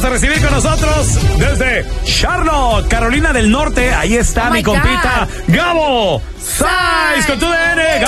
a recibir con nosotros desde Charlotte, Carolina del Norte. Ahí está mi compita Gabo Sáenz con tu DN.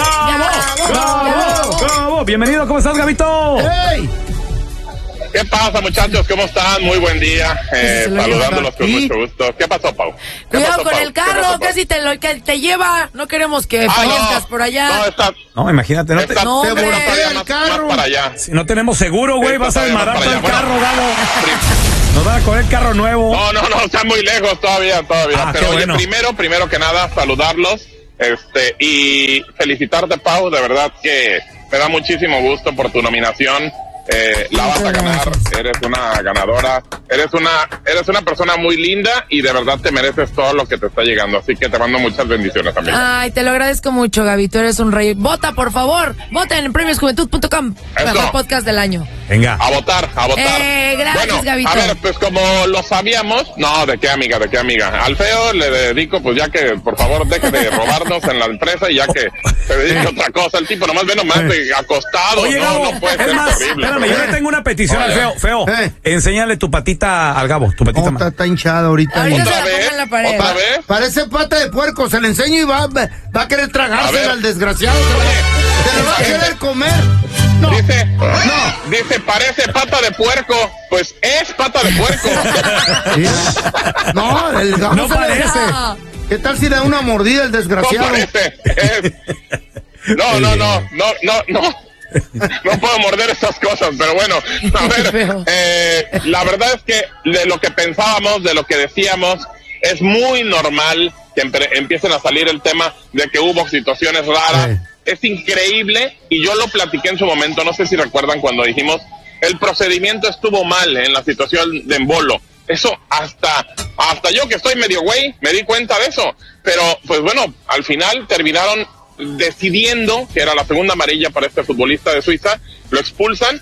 Gabo. Bienvenido, ¿cómo estás, Gabito? Hey. ¿Qué pasa, muchachos? ¿Cómo están? Muy buen día. Saludándolos con mucho gusto. ¿Qué pasó, Pau? Cuidado con el carro, casi que te lleva. No queremos que fallezcas por allá. No, imagínate, no hombre, más para allá. Si no tenemos seguro, güey, vas a desmadrar todo el carro, Gabo. Nos van a coger el carro nuevo. No, está muy lejos todavía. Pero oye, bueno. primero que nada, saludarlos y felicitarte, Pau. De verdad que me da muchísimo gusto por tu nominación. La vas a ganar, eres una ganadora, eres una persona muy linda y de verdad te mereces todo lo que te está llegando, así que te mando muchas bendiciones también. Ay, te lo agradezco mucho, Gaby, tú eres un rey. Vota, por favor, voten en premiosjuventud.com, mejor podcast del año. Venga. A votar. Gracias, bueno, Gabito. A ver, pues como lo sabíamos, ¿de qué amiga? Al feo le dedico, pues ya que, por favor, deje de robarnos en la empresa y ya que se dedique a otra cosa. El tipo nomás ve acostado. Oye, Gabo, no puede ser terrible. Espérame, yo le tengo una petición al feo. Feo, enséñale tu patita al Gabo, tu patita. Está hinchada ahorita. ¿Otra vez? Parece pata de puerco, se le enseño y va a querer tragársela al desgraciado. Se le va a querer comer. No. Dice, parece pata de puerco. Pues es pata de puerco. No, el Gabo no parece. ¿Qué tal si le da una mordida el desgraciado? No parece. No. No puedo morder estas cosas, pero bueno, a ver, la verdad es que de lo que pensábamos, de lo que decíamos, es muy normal que empiecen a salir el tema de que hubo situaciones raras. Es increíble, y yo lo platiqué en su momento, no sé si recuerdan cuando dijimos, el procedimiento estuvo mal en la situación de Embolo. Eso hasta yo que estoy medio güey, me di cuenta de eso. Pero, pues bueno, al final terminaron decidiendo que era la segunda amarilla para este futbolista de Suiza, lo expulsan,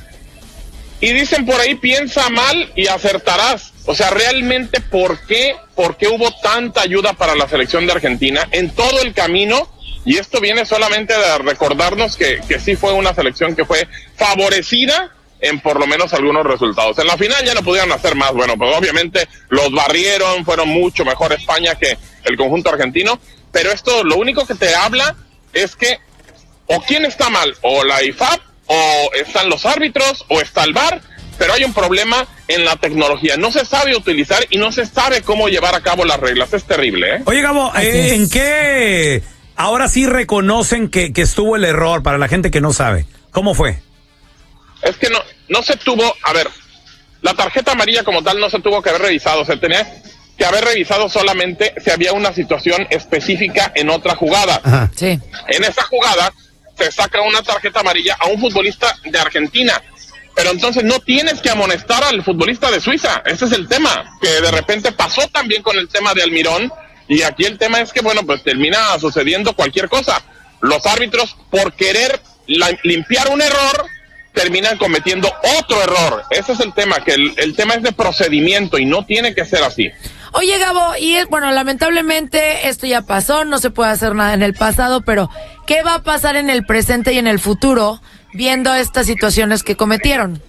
y dicen por ahí, piensa mal y acertarás. O sea, realmente, ¿por qué hubo tanta ayuda para la selección de Argentina en todo el camino? Y esto viene solamente de recordarnos que sí fue una selección que fue favorecida en por lo menos algunos resultados. En la final ya no pudieron hacer más. Bueno, pues obviamente los barrieron, fueron mucho mejor España que el conjunto argentino, pero esto lo único que te habla es que o quién está mal, o la IFAB, o están los árbitros, o está el VAR, pero hay un problema en la tecnología. No se sabe utilizar y no se sabe cómo llevar a cabo las reglas. Es terrible, ¿eh? Oye, Gabo, ¿en qué ahora sí reconocen que estuvo el error para la gente que no sabe? ¿Cómo fue? Es que no se tuvo, a ver, la tarjeta amarilla como tal no se tuvo que haber revisado, se tenía que haber revisado solamente si había una situación específica en otra jugada. Ajá. Sí. En esa jugada se saca una tarjeta amarilla a un futbolista de Argentina, pero entonces no tienes que amonestar al futbolista de Suiza. Ese es el tema, que de repente pasó también con el tema de Almirón, y aquí el tema es que, bueno, pues termina sucediendo cualquier cosa. Los árbitros, por querer limpiar un error, terminan cometiendo otro error. Ese es el tema, que el tema es de procedimiento y no tiene que ser así. Oye, Gabo, bueno, lamentablemente esto ya pasó, no se puede hacer nada en el pasado, pero ¿qué va a pasar en el presente y en el futuro viendo estas situaciones que cometieron?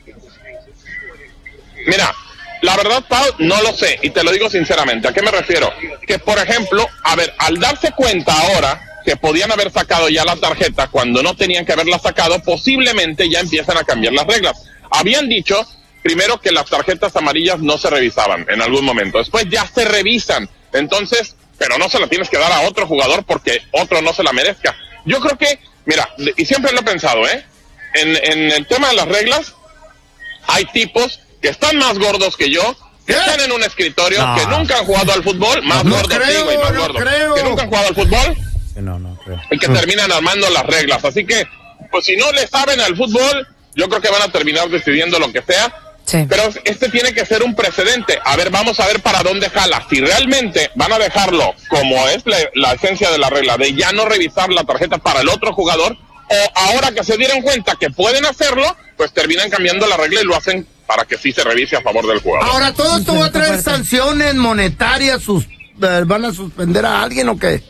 Mira, la verdad, Pau, no lo sé, y te lo digo sinceramente. ¿A qué me refiero? Que, por ejemplo, a ver, al darse cuenta ahora que podían haber sacado ya la tarjeta cuando no tenían que haberla sacado, posiblemente ya empiezan a cambiar las reglas. Habían dicho primero que las tarjetas amarillas no se revisaban en algún momento, después ya se revisan, entonces, pero no se la tienes que dar a otro jugador porque otro no se la merezca. Yo creo que, mira, y siempre lo he pensado, en el tema de las reglas, hay tipos que están más gordos que yo, que están en un escritorio, que nunca han jugado al fútbol, más gordos, digo, y más gordos, que nunca han jugado al fútbol, No creo. y que terminan armando las reglas. Así que, pues si no le saben al fútbol, yo creo que van a terminar decidiendo lo que sea. Sí. Pero este tiene que ser un precedente. A ver, vamos a ver para dónde jala. Si realmente van a dejarlo como es la esencia de la regla, de ya no revisar la tarjeta para el otro jugador, o ahora que se dieron cuenta que pueden hacerlo, pues terminan cambiando la regla y lo hacen para que sí se revise a favor del jugador. Ahora, ¿todo esto va a traer sanciones monetarias? ¿Van a suspender a alguien o qué?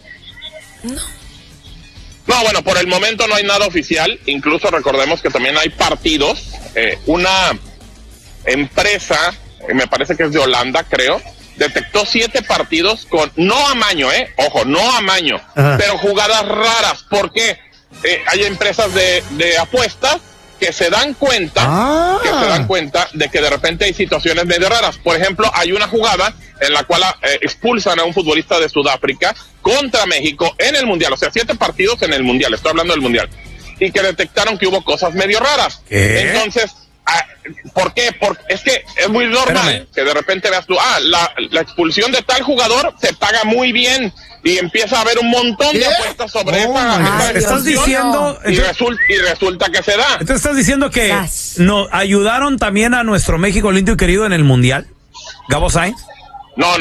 No, bueno, por el momento no hay nada oficial. Incluso recordemos que también hay partidos. Una empresa me parece que es de Holanda, creo, detectó 7 partidos con, no amaño, ojo, no amaño, pero jugadas raras. ¿Por qué? Hay empresas de apuestas que se dan cuenta, de que de repente hay situaciones medio raras. Por ejemplo, hay una jugada en la cual expulsan a un futbolista de Sudáfrica contra México en el Mundial, o sea, 7 partidos en el Mundial, estoy hablando del Mundial, y que detectaron que hubo cosas medio raras. Entonces, ¿por qué? Porque es que es muy normal que de repente veas tú, la expulsión de tal jugador se paga muy bien, y empieza a haber un montón de apuestas sobre esa estás diciendo y resulta que se da. Entonces estás diciendo que nos ayudaron también a nuestro México lindo y querido en el Mundial, Gabo Sainz. No.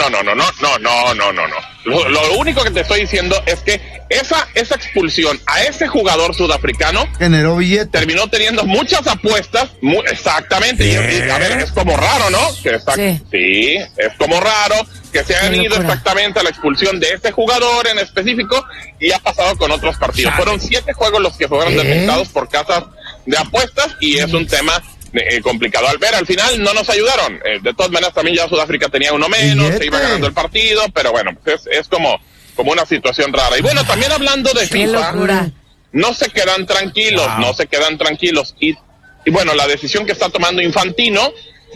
Lo único que te estoy diciendo es que esa expulsión a ese jugador sudafricano generó billete. Terminó teniendo muchas apuestas, exactamente. Y, a ver, es como raro, ¿no? Sí, es como raro que se hayan ido exactamente a la expulsión de este jugador en específico, y ha pasado con otros partidos. Fueron 7 juegos los que fueron detectados por casas de apuestas, y es un tema complicado. Al final no nos ayudaron. De todas maneras, también ya Sudáfrica tenía uno menos, se iba ganando el partido, pero bueno, pues es como una situación rara. Y bueno, también hablando de FIFA, no se quedan tranquilos. Y bueno, la decisión que está tomando Infantino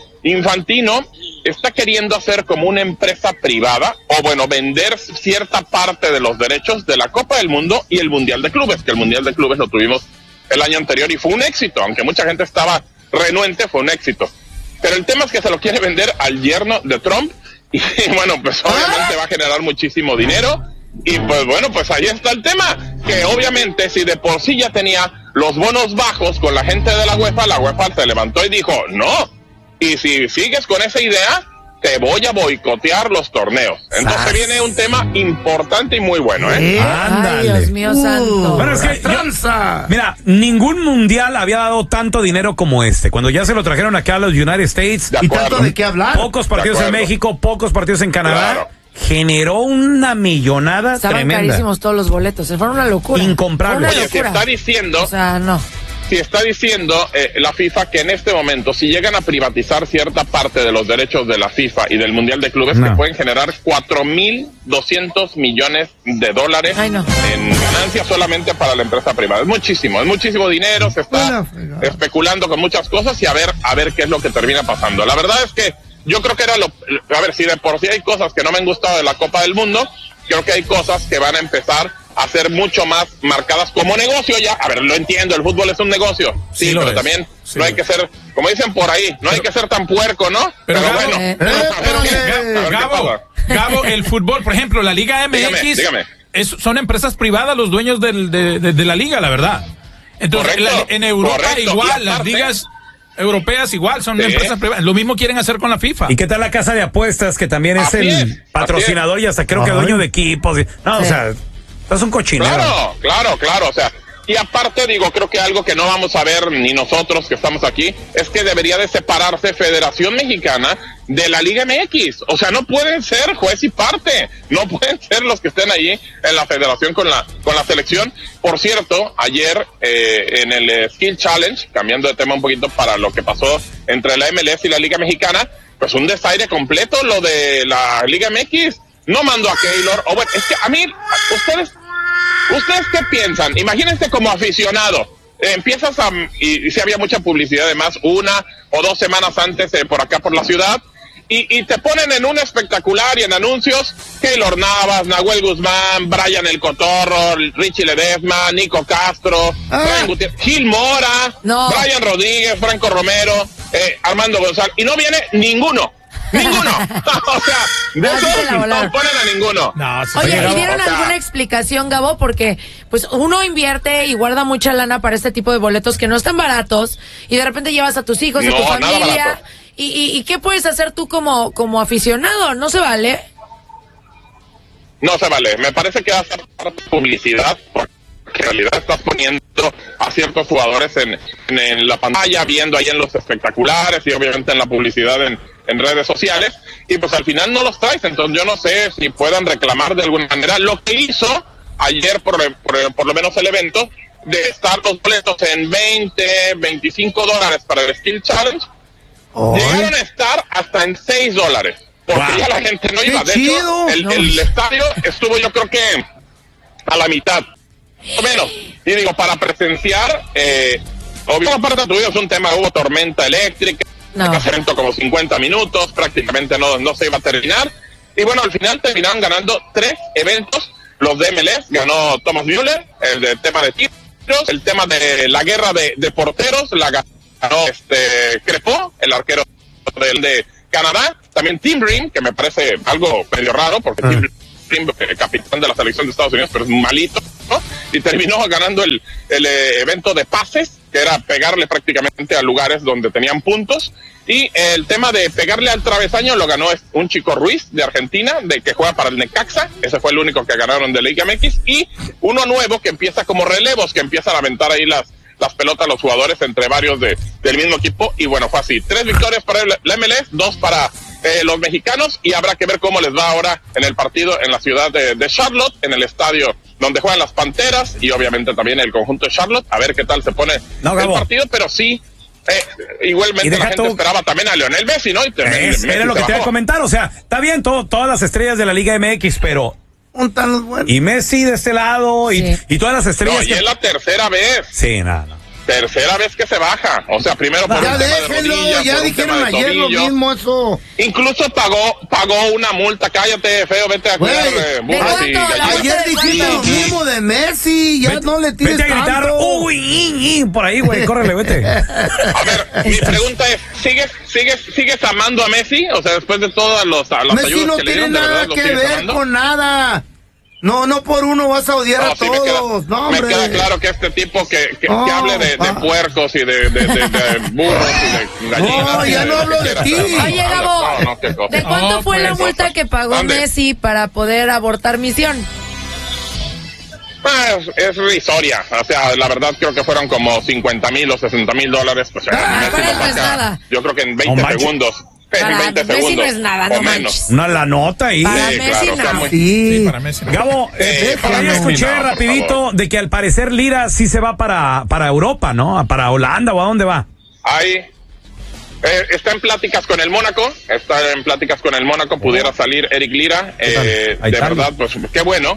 está queriendo hacer como una empresa privada, o bueno, vender cierta parte de los derechos de la Copa del Mundo y el Mundial de Clubes, que el Mundial de Clubes lo tuvimos el año anterior y fue un éxito, aunque mucha gente estaba renuente, fue un éxito. Pero el tema es que se lo quiere vender al yerno de Trump, y bueno, pues obviamente va a generar muchísimo dinero, y pues bueno, pues ahí está el tema, que obviamente si de por sí ya tenía los bonos bajos con la gente de la UEFA se levantó y dijo, no, y si sigues con esa idea, te voy a boicotear los torneos. Entonces viene un tema importante y muy bueno, Ay, Dios mío santo. Bueno, es que mira, ningún mundial había dado tanto dinero como este. Cuando ya se lo trajeron acá a los United States, y tanto de qué hablar. Pocos partidos en México, pocos partidos en Canadá. Generó una millonada tremenda. Estaban carísimos todos los boletos, se fueron una locura. Incomprable. Oye, se está diciendo, o sea, no. Si está diciendo la FIFA que en este momento, si llegan a privatizar cierta parte de los derechos de la FIFA y del Mundial de Clubes, que pueden generar $4,200 millones en ganancias solamente para la empresa privada. Es muchísimo dinero, se está especulando con muchas cosas, y a ver qué es lo que termina pasando. La verdad es que yo creo que era a ver, si de por sí hay cosas que no me han gustado de la Copa del Mundo, creo que hay cosas que van a empezar a ser mucho más marcadas como negocio ya. A ver, lo entiendo, el fútbol es un negocio, sí, pero también no hay que ser, como dicen por ahí, no hay que ser tan puerco, ¿no? Pero bueno. Gabo, el fútbol, por ejemplo, la Liga MX, dígame. Son empresas privadas los dueños de la liga, la verdad. Entonces, en Europa igual, las ligas europeas igual, son empresas privadas. Lo mismo quieren hacer con la FIFA. ¿Y qué tal la casa de apuestas, que también es el patrocinador y hasta creo que dueño de equipos? No, o sea, es un cochinero. Claro, o sea, y aparte digo, creo que algo que no vamos a ver ni nosotros que estamos aquí, es que debería de separarse Federación Mexicana de la Liga MX. O sea, no pueden ser juez y parte, no pueden ser los que estén ahí en la federación con la selección. Por cierto, ayer en el Skill Challenge, cambiando de tema un poquito para lo que pasó entre la MLS y la Liga Mexicana, pues un desaire completo lo de la Liga MX. No mandó a Keylor, o bueno, es que a mí, ¿ustedes qué piensan? Imagínense como aficionado, empiezas y si había mucha publicidad además, 1 o 2 semanas antes por acá por la ciudad, y te ponen en un espectacular y en anuncios, Keylor Navas, Nahuel Guzmán, Brian El Cotorro, Richie Ledesma, Nico Castro, Brian Gutiérrez, Gil Mora, Brian Rodríguez, Franco Romero, Armando González, y no viene ninguno. O sea, de eso no ponen a ninguno. Oye, ¿y dieron alguna explicación, Gabo? Porque pues uno invierte y guarda mucha lana para este tipo de boletos que no están baratos, y de repente llevas a tus hijos, a tu familia, y ¿qué puedes hacer tú como aficionado? ¿No se vale? No se vale, me parece que va a ser publicidad, porque en realidad estás poniendo a ciertos jugadores en la pantalla, viendo ahí en los espectaculares y obviamente en la publicidad en redes sociales, y pues al final no los traes. Entonces yo no sé si puedan reclamar de alguna manera lo que hizo ayer por lo menos el evento, de estar los boletos en $20, $25 para el Skill Challenge. Llegaron a estar hasta en $6. Porque ya la gente no iba. De hecho, el estadio estuvo, yo creo que a la mitad, o menos. Y digo, para presenciar, obviamente, aparte de tu vida es un tema, hubo tormenta eléctrica, evento como 50 minutos, prácticamente no se iba a terminar. Y bueno, al final terminaron ganando 3 eventos. Los de MLS, ganó Thomas Müller, el tema de tiros, el tema de la guerra de porteros, la ganó Crepó, el arquero de Canadá. También Tim Bream, que me parece algo medio raro, porque Tim Bream, capitán de la selección de Estados Unidos, pero es malito, ¿no? Y terminó ganando el evento de pases, que era pegarle prácticamente a lugares donde tenían puntos. Y el tema de pegarle al travesaño lo ganó un chico Ruiz de Argentina, que juega para el Necaxa. Ese fue el único que ganaron de Liga MX. Y uno nuevo que empieza como relevos, que empiezan a aventar ahí las pelotas a los jugadores entre varios del mismo equipo. Y bueno, fue así. 3 victorias para la MLS, 2 para los mexicanos. Y habrá que ver cómo les va ahora en el partido en la ciudad de Charlotte, en el estadio donde juegan las Panteras y obviamente también el conjunto de Charlotte. A ver qué tal se pone el partido, pero sí. Igualmente la gente esperaba también a Lionel Messi, ¿no? Y era lo que te iba a comentar, o sea, está bien todas las estrellas de la Liga MX, pero y Messi de este lado y todas las estrellas. No, y es la tercera vez. Sí, nada. Tercera vez que se baja. O sea, primero por un tema de rodilla, ya dijeron ayer lo mismo eso. Incluso pagó una multa. Cállate, feo, vete a cuidar burros y gallinas. Ayer dijiste lo mismo de Messi. Ya no le tires tanto. Vete a gritar, uy, por ahí, güey, córrele, vete. A ver, mi pregunta es, ¿sigues amando a Messi? O sea, después de todas las ayudas que le dieron, de verdad, ¿lo sigues amando? Messi no tiene nada que ver con nada. No por uno vas a odiar a todos. Me queda claro que este tipo que hable de puercos y de burros y de gallinas. No, ya no hablo de ti. Oye, Gabo, ¿de cuánto fue la multa que pagó Messi para poder abortar misión? Pues es risoria. O sea, la verdad creo que fueron como $50,000 o $60,000. Pues Messi no es nada. Yo creo que en 20 segundos. Para 20 Messi segundos, no es nada, no manches. La nota ahí. Para Messi no. Sí, para Messi. Gabo, por ahí escuché rapidito de que al parecer Lira sí se va para Europa, ¿no? Para Holanda, ¿o a dónde va? Ahí. Está en pláticas con el Mónaco. Pudiera salir Eric Lira. De verdad, pues qué bueno.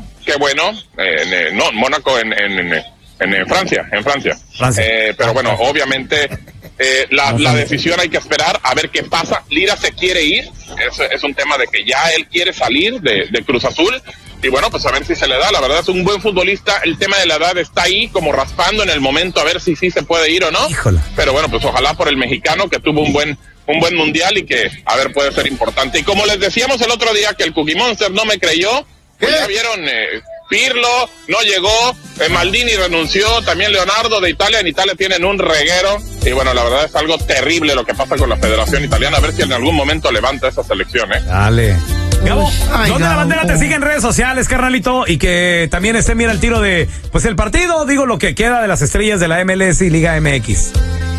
No, Mónaco en Francia. Pero bueno, obviamente la decisión hay que esperar a ver qué pasa. Lira se quiere ir, es un tema de que ya él quiere salir de Cruz Azul y bueno, pues a ver si se le da. La verdad es un buen futbolista, el tema de la edad está ahí como raspando en el momento a ver si sí se puede ir o no. Híjole. Pero bueno, pues ojalá por el mexicano que tuvo un buen mundial y que a ver puede ser importante. Y como les decíamos el otro día que el Cookie Monster no me creyó, pues ya vieron, Pirlo no llegó, Maldini renunció, también Leonardo de Italia. En Italia tienen un reguero y bueno, la verdad es algo terrible lo que pasa con la Federación Italiana. A ver si en algún momento levanta esa selección, Dale. Gabo, ¿dónde la bandera te sigue en redes sociales, carnalito? Y que también mira el tiro de, pues el partido, digo, lo que queda de las estrellas de la MLS y Liga MX.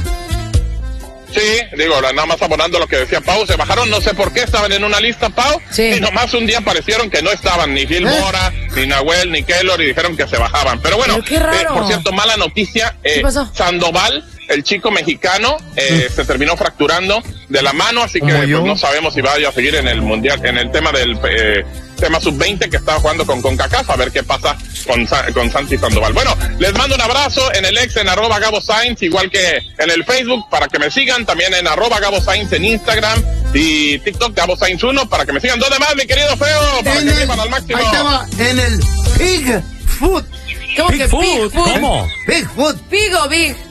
Sí, digo, nada más abonando lo que decía Pau, se bajaron, no sé por qué, estaban en una lista, Pau, y nomás un día aparecieron que no estaban ni Gil Mora, ni Nahuel, ni Keylor, y dijeron que se bajaban. Pero bueno, por cierto, mala noticia, Sandoval, el chico mexicano, se terminó fracturando de la mano, así que pues, no sabemos si vaya a seguir en el mundial, en el tema del tema sub-20 que estaba jugando con CONCACAF, a ver qué pasa con Santi Sandoval. Bueno, les mando un abrazo en el ex, en @GaboSainz, igual que en el Facebook, para que me sigan, también en @GaboSainz en Instagram y TikTok, GaboSainz1, para que me sigan. ¿Dónde más, mi querido feo? Para que vivan al máximo. Ahí estaba, en el Big Foot. ¿Cómo que Big Foot? ¿Cómo? Big Foot. Big o Big.